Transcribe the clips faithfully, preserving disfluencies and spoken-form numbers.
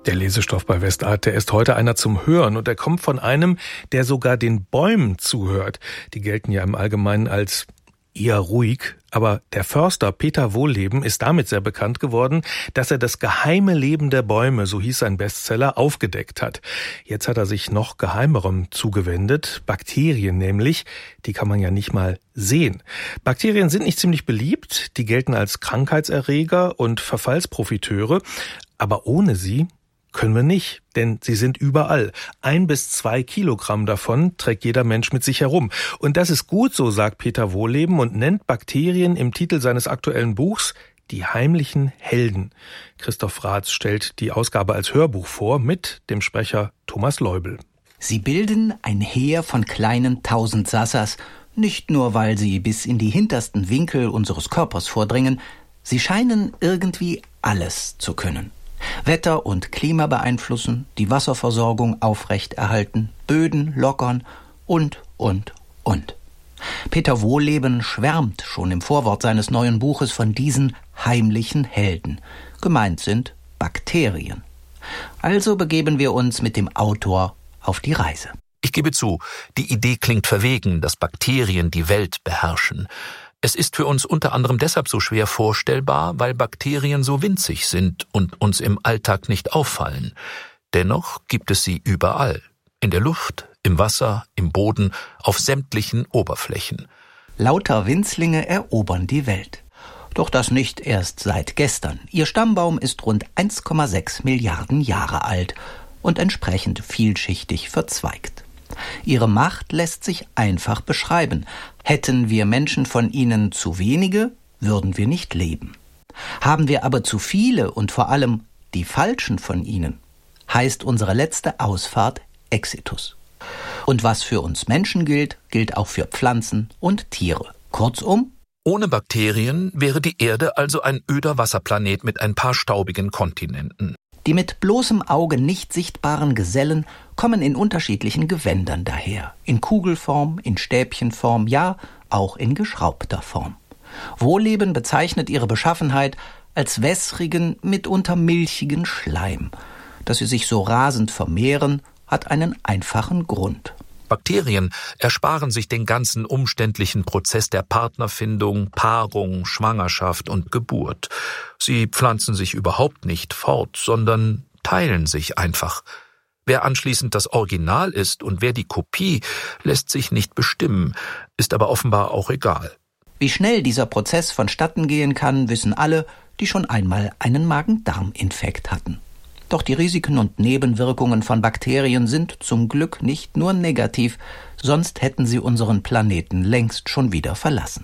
Der Lesestoff bei Westart, der ist heute einer zum Hören und er kommt von einem, der sogar den Bäumen zuhört. Die gelten ja im Allgemeinen als eher ruhig, aber der Förster Peter Wohlleben ist damit sehr bekannt geworden, dass er das geheime Leben der Bäume, so hieß sein Bestseller, aufgedeckt hat. Jetzt hat er sich noch geheimerem zugewendet, Bakterien nämlich, die kann man ja nicht mal sehen. Bakterien sind nicht ziemlich beliebt, die gelten als Krankheitserreger und Verfallsprofiteure, aber ohne sie können wir nicht, denn sie sind überall. Ein bis zwei Kilogramm davon trägt jeder Mensch mit sich herum. Und das ist gut, so sagt Peter Wohlleben und nennt Bakterien im Titel seines aktuellen Buchs die heimlichen Helden. Christoph Raths stellt die Ausgabe als Hörbuch vor mit dem Sprecher Thomas Leubel. Sie bilden ein Heer von kleinen Tausendsassers, nicht nur, weil sie bis in die hintersten Winkel unseres Körpers vordringen, sie scheinen irgendwie alles zu können. Wetter und Klima beeinflussen, die Wasserversorgung aufrechterhalten, Böden lockern und, und, und. Peter Wohlleben schwärmt schon im Vorwort seines neuen Buches von diesen heimlichen Helden. Gemeint sind Bakterien. Also begeben wir uns mit dem Autor auf die Reise. Ich gebe zu, die Idee klingt verwegen, dass Bakterien die Welt beherrschen. Es ist für uns unter anderem deshalb so schwer vorstellbar, weil Bakterien so winzig sind und uns im Alltag nicht auffallen. Dennoch gibt es sie überall. In der Luft, im Wasser, im Boden, auf sämtlichen Oberflächen. Lauter Winzlinge erobern die Welt. Doch das nicht erst seit gestern. Ihr Stammbaum ist rund eins Komma sechs Milliarden Jahre alt und entsprechend vielschichtig verzweigt. Ihre Macht lässt sich einfach beschreiben. Hätten wir Menschen von ihnen zu wenige, würden wir nicht leben. Haben wir aber zu viele und vor allem die falschen von ihnen, heißt unsere letzte Ausfahrt Exitus. Und was für uns Menschen gilt, gilt auch für Pflanzen und Tiere. Kurzum, ohne Bakterien wäre die Erde also ein öder Wasserplanet mit ein paar staubigen Kontinenten. Die mit bloßem Auge nicht sichtbaren Gesellen kommen in unterschiedlichen Gewändern daher. In Kugelform, in Stäbchenform, ja, auch in geschraubter Form. Wohlleben bezeichnet ihre Beschaffenheit als wässrigen, mitunter milchigen Schleim. Dass sie sich so rasend vermehren, hat einen einfachen Grund. Bakterien ersparen sich den ganzen umständlichen Prozess der Partnerfindung, Paarung, Schwangerschaft und Geburt. Sie pflanzen sich überhaupt nicht fort, sondern teilen sich einfach. Wer anschließend das Original ist und wer die Kopie, lässt sich nicht bestimmen, ist aber offenbar auch egal. Wie schnell dieser Prozess vonstatten gehen kann, wissen alle, die schon einmal einen Magen-Darm-Infekt hatten. Doch die Risiken und Nebenwirkungen von Bakterien sind zum Glück nicht nur negativ, sonst hätten sie unseren Planeten längst schon wieder verlassen.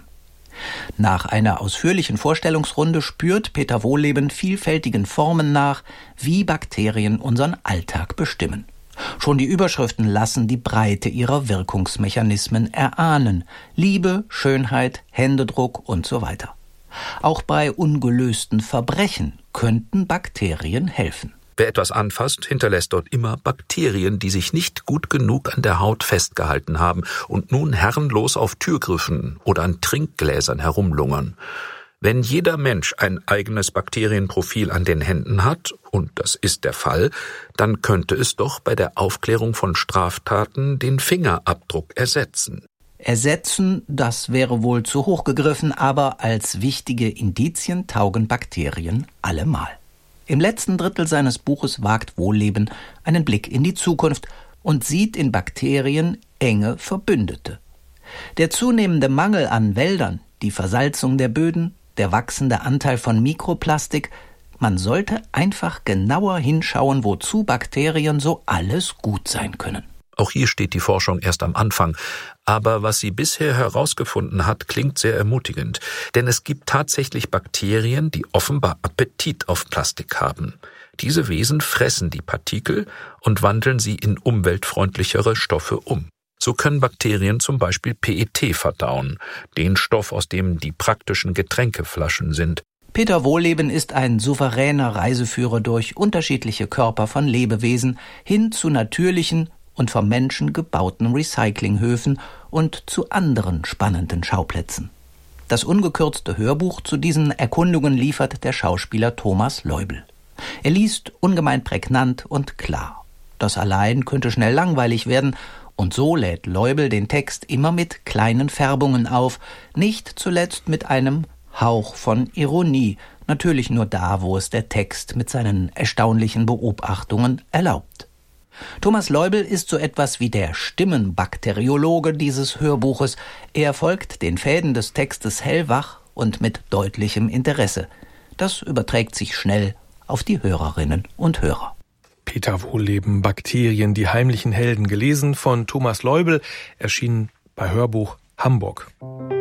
Nach einer ausführlichen Vorstellungsrunde spürt Peter Wohlleben vielfältigen Formen nach, wie Bakterien unseren Alltag bestimmen. Schon die Überschriften lassen die Breite ihrer Wirkungsmechanismen erahnen. Liebe, Schönheit, Händedruck und so weiter. Auch bei ungelösten Verbrechen könnten Bakterien helfen. Wer etwas anfasst, hinterlässt dort immer Bakterien, die sich nicht gut genug an der Haut festgehalten haben und nun herrenlos auf Türgriffen oder an Trinkgläsern herumlungern. Wenn jeder Mensch ein eigenes Bakterienprofil an den Händen hat, und das ist der Fall, dann könnte es doch bei der Aufklärung von Straftaten den Fingerabdruck ersetzen. Ersetzen, das wäre wohl zu hoch gegriffen, aber als wichtige Indizien taugen Bakterien allemal. Im letzten Drittel seines Buches wagt Wohlleben einen Blick in die Zukunft und sieht in Bakterien enge Verbündete. Der zunehmende Mangel an Wäldern, die Versalzung der Böden, der wachsende Anteil von Mikroplastik, man sollte einfach genauer hinschauen, wozu Bakterien so alles gut sein können. Auch hier steht die Forschung erst am Anfang. Aber was sie bisher herausgefunden hat, klingt sehr ermutigend. Denn es gibt tatsächlich Bakterien, die offenbar Appetit auf Plastik haben. Diese Wesen fressen die Partikel und wandeln sie in umweltfreundlichere Stoffe um. So können Bakterien zum Beispiel P E T verdauen, den Stoff, aus dem die praktischen Getränkeflaschen sind. Peter Wohlleben ist ein souveräner Reiseführer durch unterschiedliche Körper von Lebewesen hin zu natürlichen und vom Menschen gebauten Recyclinghöfen und zu anderen spannenden Schauplätzen. Das ungekürzte Hörbuch zu diesen Erkundungen liefert der Schauspieler Thomas Leubel. Er liest ungemein prägnant und klar. Das allein könnte schnell langweilig werden, und so lädt Leubel den Text immer mit kleinen Färbungen auf, nicht zuletzt mit einem Hauch von Ironie, natürlich nur da, wo es der Text mit seinen erstaunlichen Beobachtungen erlaubt. Thomas Leubel ist so etwas wie der Stimmenbakteriologe dieses Hörbuches. Er folgt den Fäden des Textes hellwach und mit deutlichem Interesse. Das überträgt sich schnell auf die Hörerinnen und Hörer. Peter Wohlleben, Bakterien, die heimlichen Helden, gelesen von Thomas Leubel, erschienen bei Hörbuch Hamburg.